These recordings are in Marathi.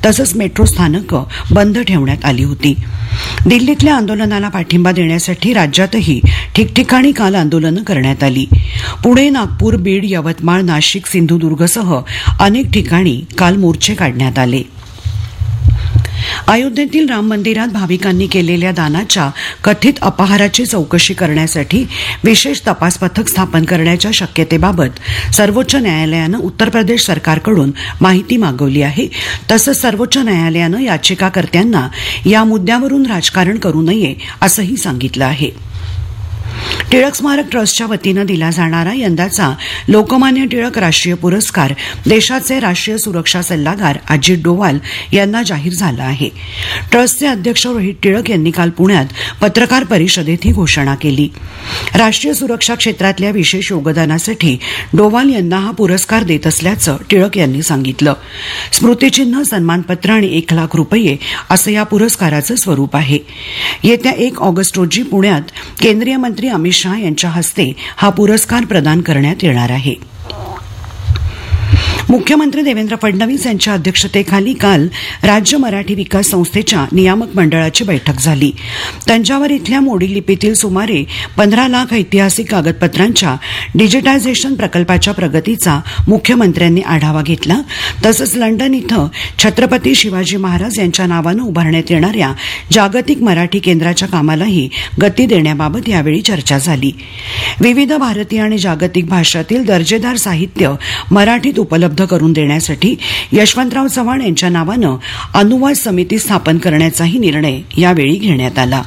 तसंच मेट्रो स्थानकं बंद ठेवण्यात आली होती. दिल्लीतल्या आंदोलनाला पाठिंबा देण्यासाठी राज्यातही ठिकठिकाणी काल आंदोलनं करण्यात आली. पुणे, नागपूर, बीड, यवतमाळ, नाशिक, सिंधुदुर्गसह अनेक ठिकाणी काल मोर्चे काढण्यात आले. अयोध्येतील राम मंदिरात भाविकांनी केलेल्या दानाच्या कथित अपहाराची चौकशी करण्यासाठी विशेष तपास पथक स्थापन करण्याच्या शक्यतेबाबत सर्वोच्च न्यायालयानं उत्तर प्रदेश सरकारकडून माहिती मागवली आहे. तसंच सर्वोच्च न्यायालयानं याचिकाकर्त्यांना या मुद्द्यावरून राजकारण करू नये असंही सांगितलं आहे. टिळक स्मारक ट्रस्टच्या वतीनं दिला जाणारा यंदाचा लोकमान्य टिळक राष्ट्रीय पुरस्कार देशाचे राष्ट्रीय सुरक्षा सल्लागार अजित डोवाल यांना जाहीर झाला आहे. ट्रस्टचे अध्यक्ष रोहित टिळक यांनी काल पुण्यात पत्रकार परिषदेत ही घोषणा केली. राष्ट्रीय सुरक्षा क्षेत्रातल्या विशेष योगदानासाठी डोवाल यांना हा पुरस्कार देत असल्याचं टिळक यांनी सांगितलं. स्मृतिचिन्ह, सन्मानपत्र आणि 1 लाख रुपये असं या पुरस्काराचं स्वरूप आहे. येत्या 1 ऑगस्ट रोजी पुण्यात केंद्रीय मंत्री अमित शहा यांच्या हस्ते हा पुरस्कार प्रदान करण्यात येणार आहे. मुख्यमंत्री देवेंद्र फडणवीस यांच्या अध्यक्षतेखाली काल राज्य मराठी विकास संस्थेच्या नियामक मंडळाची बैठक झाली. तंजावर इथल्या मोडी लिपीतील सुमारे 15 लाख ऐतिहासिक कागदपत्रांच्या डिजिटायझेशन प्रकल्पाच्या प्रगतीचा मुख्यमंत्र्यांनी आढावा घेतला. तसंच लंडन इथं छत्रपती शिवाजी महाराज यांच्या नावानं उभारण्यात येणाऱ्या जागतिक मराठी केंद्राच्या कामालाही गती देण्याबाबत यावेळी चर्चा झाली. विविध भारतीय आणि जागतिक भाषातील दर्जेदार साहित्य मराठीत उपलब्ध करून देण्यासाठी यशवंतराव चव्हाण यांच्या नावानं अनुवाद समिती स्थापन करण्याचाही निर्णय यावेळी घेण्यात आला.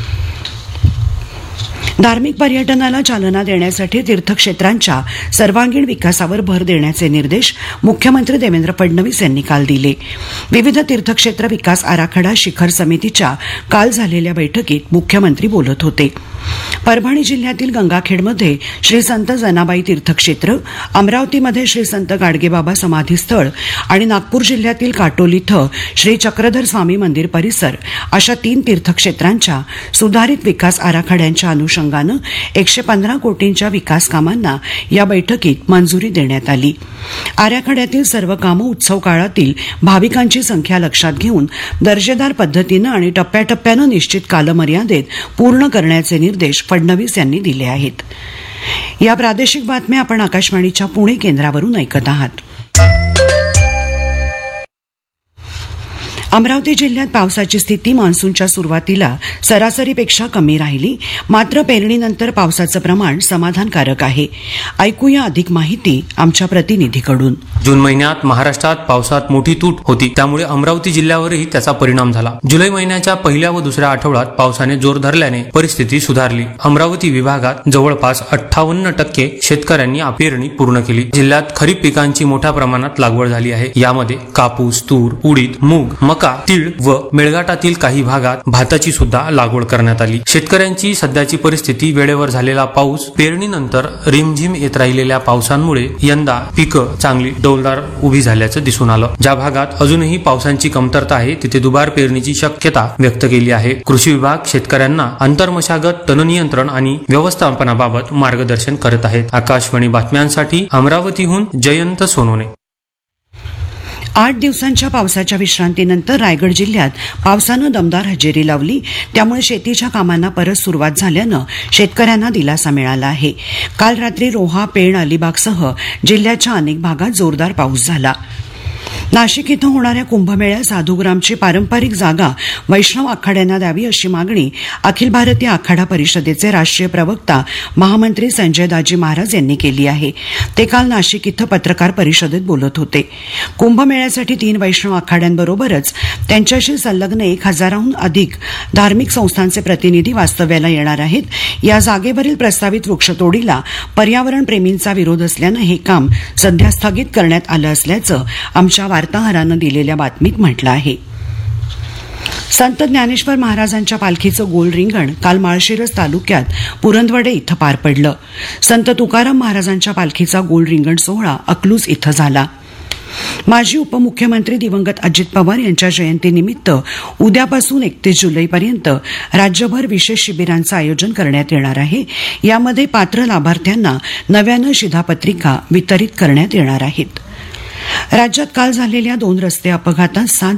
धार्मिक पर्यटनाला चालना देण्यासाठी तीर्थक्षेत्रांच्या सर्वांगीण विकासावर भर देण्याचे निर्देश मुख्यमंत्री देवेंद्र फडणवीस यांनी काल दिले. विविध तीर्थक्षेत्र विकास आराखडा शिखर समितीच्या काल झालेल्या बैठकीत मुख्यमंत्री बोलत होते. परभणी जिल्ह्यातील गंगाखेडमध्ये श्री संत जनाबाई तीर्थक्षेत्र, अमरावतीमध्ये श्री संत गाडगेबाबा समाधीस्थळ आणि नागपूर जिल्ह्यातील काटोल इथं श्री चक्रधर स्वामी मंदिर परिसर अशा 3 तीर्थक्षेत्रांच्या सुधारित विकास आराखड्यांच्या अनुषंगानं 115 कोटींच्या विकास कामांना या बैठकीत मंजुरी देण्यात आली. आराखड्यातील सर्व कामं उत्सव काळातील भाविकांची संख्या लक्षात घेऊन दर्जेदार पद्धतीनं आणि टप्प्याटप्प्यानं निश्चित कालमर्यादेत पूर्ण करण्याचे निर्देश फडणवीस यांनी दिले आहेत. या प्रादेशिक बातम्या आपण आकाशवाणीच्या पुणे केंद्रावरून ऐकत आहात. अमरावती जिल्ह्यात पावसाची स्थिती मान्सूनच्या सुरुवातीला सरासरीपेक्षा कमी राहिली. मात्र पेरणीनंतर पावसाचं प्रमाण समाधानकारक आहे. ऐकूया अधिक माहिती आमच्या प्रतिनिधीकडून. जून महिन्यात महाराष्ट्रात पावसात मोठी तूट होती, त्यामुळे अमरावती जिल्ह्यावरही त्याचा परिणाम झाला. जुलै महिन्याच्या पहिल्या व दुसऱ्या आठवड्यात पावसाने जोर धरल्याने परिस्थिती सुधारली. अमरावती विभागात जवळपास 58% शेतकऱ्यांनी पेरणी पूर्ण केली. जिल्ह्यात खरीप पिकांची मोठ्या प्रमाणात लागवड झाली आहे. यामध्ये कापूस, तूर, उडीद, मूग, मका, तीळ व मेळघाटातील काही भागात भाताची सुद्धा लागवड करण्यात आली. शेतकऱ्यांची सध्याची परिस्थिती, वेळेवर झालेला पाऊस, पेरणीनंतर रिमझिम येत राहिलेल्या पावसांमुळे यंदा पिकं चांगली डौलदार उभी झाल्याचं दिसून आलं. ज्या भागात अजूनही पावसांची कमतरता आहे तिथे दुबार पेरणीची शक्यता व्यक्त केली आहे. कृषी विभाग शेतकऱ्यांना आंतरमशागत, तण नियंत्रण आणि व्यवस्थापनाबाबत मार्गदर्शन करत आहेत. आकाशवाणी बातम्यांसाठी अमरावतीहून जयंत सोनोने. 8 दिवसांच्या पावसाच्या विश्रांतीनंतर रायगड जिल्ह्यात पावसानं दमदार हजेरी लावली. त्यामुळे शेतीच्या कामांना परत सुरुवात झाल्यानं शेतकऱ्यांना दिलासा मिळाला आहे. काल रात्री रोहा, पेण, अलिबागसह जिल्ह्याच्या अनेक भागात जोरदार पाऊस झाला. नाशिक इथं होणाऱ्या कुंभमेळ्यात साधूग्रामची पारंपरिक जागा वैष्णव आखाड्यांना द्यावी अशी मागणी अखिल भारतीय आखाडा परिषदेचे राष्ट्रीय प्रवक्ता महामंत्री संजय दाजी महाराज यांनी केली आहे. ते काल नाशिक इथं पत्रकार परिषदेत बोलत होते. कुंभमेळ्यासाठी 3 वैष्णव आखाड्यांबरोबरच त्यांच्याशी संलग्न 1000हून अधिक धार्मिक संस्थांचे प्रतिनिधी वास्तव्याला येणार आहेत. या जागेवरील प्रस्तावित वृक्षतोडीला पर्यावरण प्रेमींचा विरोध असल्यानं हे काम सध्या स्थगित करण्यात आलं असल्याचं आमच्या वार्ताहरानं दिलेल्या बातमीत म्हटलं आहे. संत ज्ञानेश्वर महाराजांच्या पालखीचं गोल रिंगण काल माळशिरस तालुक्यात पुरंदवडे इथं पार पडलं. संत तुकाराम महाराजांच्या पालखीचा गोल रिंगण सोहळा अकलूज इथं झाला. माजी उपमुख्यमंत्री दिवंगत अजित पवार यांच्या जयंतीनिमित्त उद्यापासून 31 जुलैपर्यंत राज्यभर विशेष शिबिरांचं आयोजन करण्यात येणार आहे. यामध्ये पात्र लाभार्थ्यांना नव्यानं शिधापत्रिका वितरित करण्यात येणार आहेत. राज्यात काल झालेल्या 2 रस्ते अपघातात 7